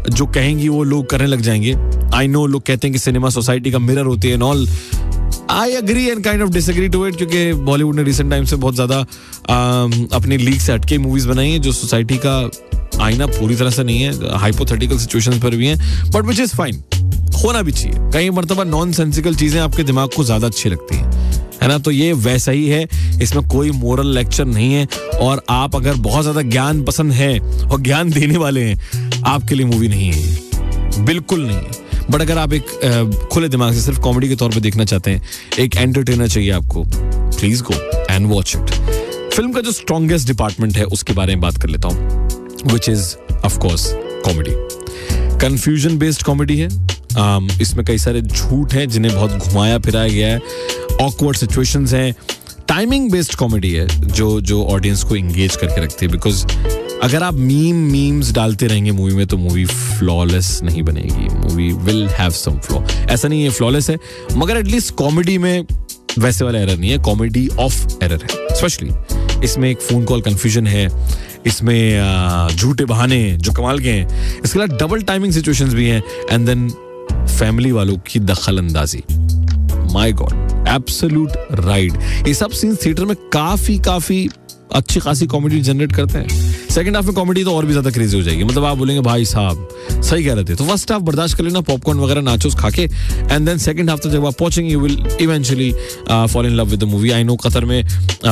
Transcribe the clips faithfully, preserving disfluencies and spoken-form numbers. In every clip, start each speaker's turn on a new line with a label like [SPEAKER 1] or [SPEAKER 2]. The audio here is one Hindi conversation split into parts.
[SPEAKER 1] जो कहेंगी वो लोग करने लग जाएंगे. आई नो लोग कहते हैं कि सिनेमा सोसाइटी का मिरर होती है and all. I agree and kind of disagree to it, क्योंकि बॉलीवुड ने रिसेंट टाइम से बहुत ज्यादा अपनी लीग से हटके मूवीज बनाई हैं जो सोसाइटी का आईना पूरी तरह से नहीं है, हाइपोथेटिकल सिचुएशंस पर भी हैं, बट विच इज फाइन, होना भी चाहिए. कई मर्तबा नॉन सेंसिकल चीजें आपके दिमाग को ज्यादा अच्छी लगती हैं, है ना. तो ये वैसा ही है, इसमें कोई मोरल लेक्चर नहीं है. और आप अगर बहुत ज्यादा ज्ञान पसंद है और ज्ञान देने वाले हैं, आपके लिए मूवी नहीं है, बिल्कुल नहीं है. बट अगर आप एक खुले दिमाग से सिर्फ कॉमेडी के तौर पे देखना चाहते हैं, एक एंटरटेनर चाहिए आपको, please go and watch it. Film का जो स्ट्रॉन्गेस्ट डिपार्टमेंट है उसके बारे में बात कर लेता हूँ, which is of course comedy. Confusion based comedy है. um, इसमें कई सारे झूठ हैं जिन्हें बहुत घुमाया फिराया गया है, ऑकवर्ड सिचुएशंस हैं. टाइमिंग बेस्ड कॉमेडी है जो जो ऑडियंस को एंगेज करके रखती है, बिकॉज अगर आप मीम मीम्स डालते रहेंगे मूवी में तो मूवी फ्लॉलेस नहीं बनेगी. Movie will have some flaw. ऐसा नहीं है फ्लॉलेस है, मगर एटलीस्ट कॉमेडी में वैसे वाला एरर नहीं है, कॉमेडी ऑफ एरर है. स्पेशली इसमें एक फोन कॉल कंफ्यूजन है, इसमें झूठे बहाने जो कमाल के हैं, इसके अलावा डबल टाइमिंग सिचुएशंस भी हैं, एंड देन फैमिली वालों की दखल अंदाजी. My God, absolute ride. ये सब सीन्स थिएटर में काफी काफी अच्छी खासी कॉमेडी जनरेट करते हैं. सेकंड हाफ में कॉमेडी तो और भी ज्यादा क्रेजी हो जाएगी. मतलब आप बोलेंगे भाई साहब सही कह रहे थे. तो फर्स्ट हाफ बर्दाश्त कर लेना पॉपकॉर्न वगैरह नाचोस खा के, एंड देन सेकंड हाफ तो जब आप पहुंचेंगे you will eventually fall in love with the movie. I know Qatar में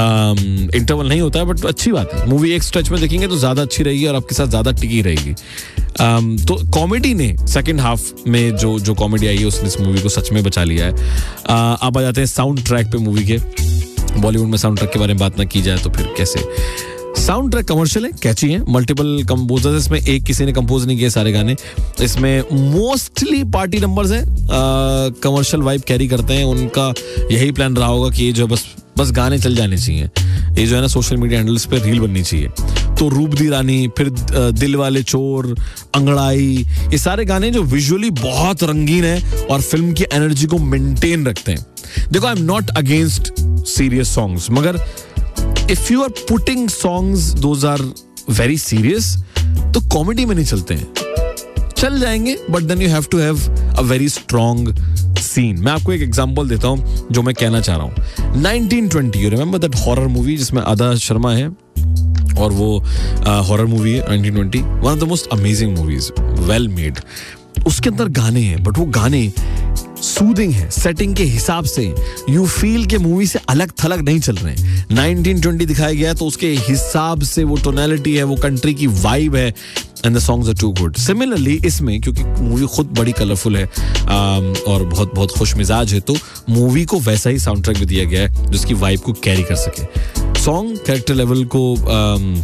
[SPEAKER 1] इंटरवल नहीं होता है, बट अच्छी बात है. मूवी एक स्ट्रेच में देखेंगे तो ज्यादा अच्छी रहेगी और आपके साथ ज्यादा टिकी रहेगी. um, तो कॉमेडी ने सेकंड हाफ में जो जो कॉमेडी आई है उसने इस मूवी को सच में बचा लिया है. uh, अब आ जाते हैं साउंड ट्रैक पे मूवी के. बॉलीवुड में साउंड ट्रैक के बारे में बात ना की जाए तो फिर कैसे. साउंड ट्रैक कमर्शियल है, कैची है, मल्टीपल कंपोजर्स, इसमें एक किसी ने कंपोज नहीं किए सारे गाने. इसमें मोस्टली पार्टी नंबर्स हैं, कमर्शियल वाइब कैरी करते हैं. उनका यही प्लान रहा होगा कि ये जो बस बस गाने चल जाने चाहिए, ये जो है ना सोशल मीडिया हैंडल्स पे रील बननी चाहिए. तो रूप दी रानी, फिर दिल वाले चोर, अंगड़ाई, ये सारे गाने जो विजुअली बहुत रंगीन है और फिल्म की एनर्जी को मेंटेन रखते हैं. देखो, I am not against serious songs, मगर if you are putting songs those are very serious तो कॉमेडी में नहीं चलते हैं. चल जाएंगे but then you have to have a very strong scene. मैं आपको एक एग्जांपल देता हूं जो मैं कहना चाह रहा हूं. Nineteen twenty, you remember that horror movie जिसमें आदा शर्मा है और वो हॉरर मूवी है nineteen twenty, one of the most amazing movies, well made. उसके अंदर गाने हैं बट वो गाने सूदिंग है, सेटिंग के हिसाब से. यू फील के मूवी से अलग थलग नहीं चल रहे हैं. नाइनटीन ट्वेंटी दिखाया गया तो उसके हिसाब से वो टोनैलिटी है, वो कंट्री की वाइब है, and the songs are to good. Similarly इसमें क्योंकि मूवी खुद बड़ी कलरफुल है और बहुत बहुत खुश मिजाज है, तो मूवी को वैसा ही साउंड ट्रैक भी दिया गया है जिसकी वाइब को कैरी कर सके. सॉन्ग कैरेक्टर लेवल को um,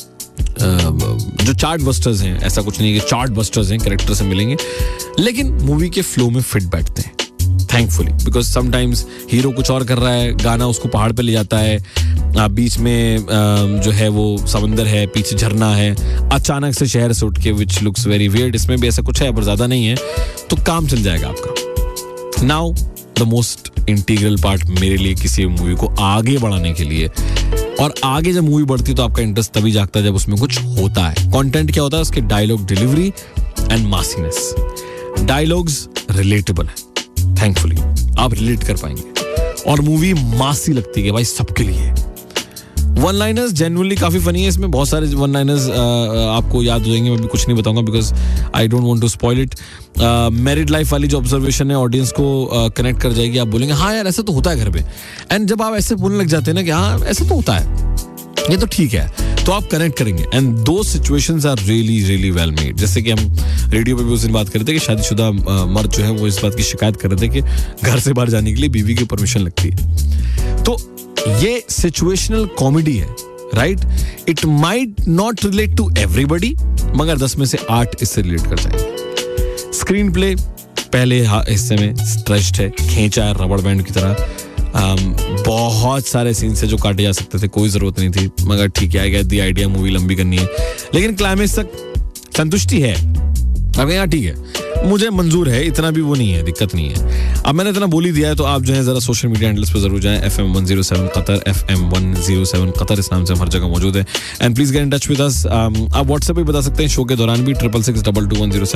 [SPEAKER 1] uh, जो चार्ट बस्टर्स हैं, ऐसा कुछ नहीं है कि चार्ट बस्टर्स हैं, कैरेक्टर से मिलेंगे, लेकिन मूवी के फ्लो में फिट बैठते हैं थैंकफुली. बिकॉज समटाइम्स हीरो कुछ और कर रहा है, गाना उसको पहाड़ पे ले जाता है, बीच में जो है वो समंदर है, पीछे झरना है, अचानक से शहर से उठ के, विच लुक्स वेरी वियर्ड. इसमें भी ऐसा कुछ है पर ज्यादा नहीं है, तो काम चल जाएगा आपका. Now the most integral part मेरे लिए किसी मूवी को आगे बढ़ाने के लिए, और आगे जब मूवी बढ़ती है तो आपका इंटरेस्ट तभी जागता है जब उसमें कुछ होता है. कंटेंट क्या होता है? उसके dialogue delivery and मासीनेस. Dialogues relatable है, थैंकफुली आप रिलेट कर पाएंगे, और मूवी मासी लगती है भाई सबके लिए. वन लाइनर्स जेन्युइनली काफी फनी है. इसमें बहुत सारे वन लाइनर्स आपको याद हो जाएंगे. मैं भी कुछ नहीं बताऊंगा because I don't want to spoil it. Married life वाली जो ऑब्जर्वेशन है ऑडियंस को कनेक्ट uh, कर जाएगी. आप बोलेंगे हाँ यार ऐसा तो होता है घर पे, एंड जब आप ऐसे बोलने लग जाते हैं ना कि हाँ ऐसा तो होता है, ये तो ठीक है, तो आप कनेक्ट करेंगे. एंड दो situations are really really well made. जैसे कि हम रेडियो पे भी उस दिन बात कर रहे थे कि शादीशुदा मर्द जो है वो इस बात की शिकायत कर रहे थे कि घर से बाहर जाने के लिए बीवी की परमिशन लगती है. तो ये सिचुएशनल कॉमेडी है, right? It might not relate to everybody, मगर दस में से आठ इससे रिलेट कर जाएंगे. स्क्रीन प्ले पहले हिस्से में स्ट्रेच्ड है, खींचा है रबड़ बैंड की तरह. Um, बहुत सारे सीन्स है जो काटे जा सकते थे, कोई जरूरत नहीं थी, मगर ठीक है, I get the idea, movie लंबी करनी है, लेकिन क्लाइमेक्स तक संतुष्टि है. अब यहाँ ठीक है, मुझे मंजूर है, इतना भी वो नहीं है, दिक्कत नहीं है. अब मैंने इतना बोल ही दिया है तो आप जो है जरा सोशल मीडिया हैंडल्स पे जरूर जाएं. F M one zero seven Qatar, F M one zero seven Qatar, इस नाम से हम हर जगह मौजूद है. And please get in touch with us. आप व्हाट्सएप पे बता सकते हैं शो के दौरान भी, triple six double two one zero